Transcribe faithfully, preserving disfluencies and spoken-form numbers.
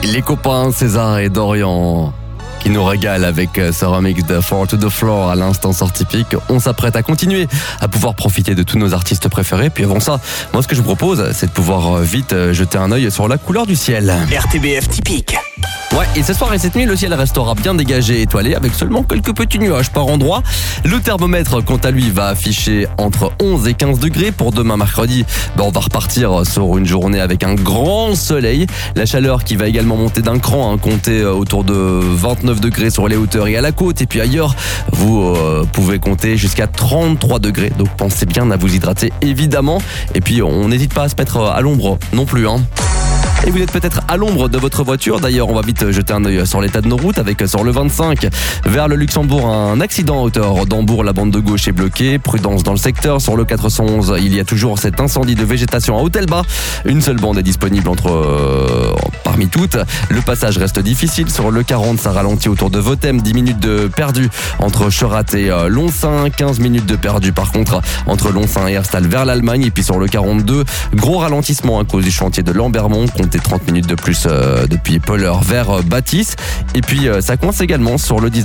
Les copains César et Dorian qui nous régalent avec ce remix de Four to the Floor à l'instant sortie pique. On s'apprête à continuer à pouvoir profiter de tous nos artistes préférés. Puis avant ça, moi ce que je vous propose, c'est de pouvoir vite jeter un œil sur la couleur du ciel. R T B F typique. Ouais, et ce soir et cette nuit, le ciel restera bien dégagé et étoilé avec seulement quelques petits nuages par endroit. Le thermomètre, quant à lui, va afficher entre onze et quinze degrés. Pour demain mercredi, ben on va repartir sur une journée avec un grand soleil. La chaleur qui va également monter d'un cran, hein, compter autour de vingt-neuf degrés sur les hauteurs et à la côte. Et puis ailleurs, vous euh, pouvez compter jusqu'à trente-trois degrés. Donc pensez bien à vous hydrater, évidemment. Et puis on n'hésite pas à se mettre à l'ombre non plus, hein. Et vous êtes peut-être à l'ombre de votre voiture. D'ailleurs, on va vite jeter un œil sur l'état de nos routes avec sur le vingt-cinq vers le Luxembourg un accident à hauteur d'Hambourg. La bande de gauche est bloquée. Prudence dans le secteur. Sur le quatre cent onze, il y a toujours cet incendie de végétation à Hôtel-Bas. Une seule bande est disponible entre euh, parmi toutes. Le passage reste difficile. Sur le quarante, ça ralentit autour de Votem. dix minutes de perdu entre Cherat et euh, Lonsin. quinze minutes de perdu par contre entre Lonsin et Herstal vers l'Allemagne. Et puis sur le quarante-deux, gros ralentissement à cause du chantier de Lambermont. trente minutes de plus euh, depuis Polleur vers euh, Bâtisse. Et puis euh, ça coince également sur le dix-neuf.